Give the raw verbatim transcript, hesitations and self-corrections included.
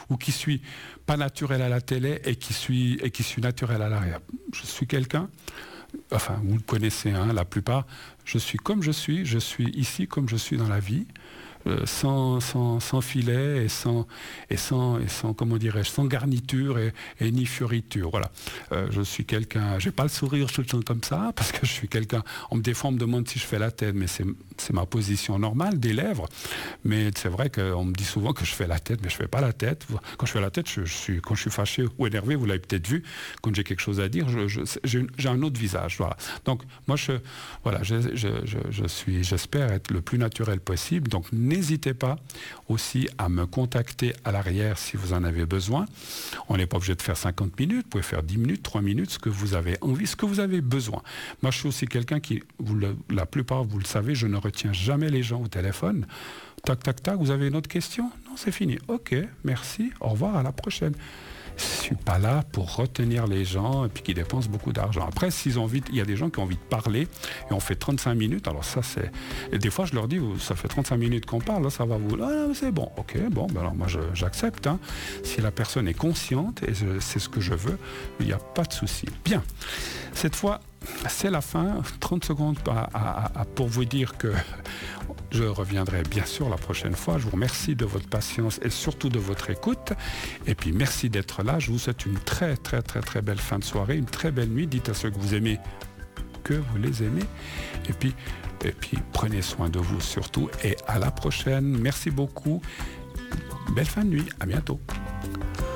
ou qui suis pas naturel à la télé et qui suis, et qui suis naturel à l'arrière. Je suis quelqu'un, enfin vous le connaissez, hein, la plupart, je suis comme je suis, je suis ici comme je suis dans la vie. Euh, sans, sans, sans filet et sans, et sans, et sans comment dirais-je, sans garniture et, et ni fioriture. Voilà. Euh, je suis quelqu'un, j'ai pas le sourire tout le temps comme ça, parce que je suis quelqu'un, on me des fois on me demande si je fais la tête, mais c'est, c'est ma position normale des lèvres. Mais c'est vrai qu'on me dit souvent que je fais la tête, mais je fais pas la tête. Quand je fais la tête, je, je suis, quand je suis fâché ou énervé, vous l'avez peut-être vu, quand j'ai quelque chose à dire, je, je, j'ai, j'ai un autre visage. Voilà. Donc moi, je, voilà, je, je, je, je suis, j'espère être le plus naturel possible. Donc n'hésitez pas aussi à me contacter à l'arrière si vous en avez besoin. On n'est pas obligé de faire cinquante minutes, vous pouvez faire dix minutes, trois minutes, ce que vous avez envie, ce que vous avez besoin. Moi, je suis aussi quelqu'un qui, vous le, la plupart, vous le savez, je ne retiens jamais les gens au téléphone. Tac, tac, tac, vous avez une autre question? Non, c'est fini. Ok, merci, au revoir, à la prochaine. Je ne suis pas là pour retenir les gens et puis qui dépensent beaucoup d'argent. Après, s'ils ont envie, il y a des gens qui ont envie de parler et on fait trente-cinq minutes. Alors ça, c'est... Et des fois, je leur dis, ça fait trente-cinq minutes qu'on parle, là, ça va vous... Ah, c'est bon, ok, bon, ben alors moi, je, j'accepte. Hein. Si la personne est consciente et je, c'est ce que je veux, il n'y a pas de souci. Bien, cette fois, c'est la fin. trente secondes à, à, à, pour vous dire que je reviendrai bien sûr la prochaine fois. Je vous remercie de votre patience et surtout de votre écoute. Et puis merci d'être là. Je vous souhaite une très très très très belle fin de soirée, une très belle nuit. Dites à ceux que vous aimez que vous les aimez. Et puis, et puis prenez soin de vous surtout. Et à la prochaine. Merci beaucoup. Belle fin de nuit. À bientôt.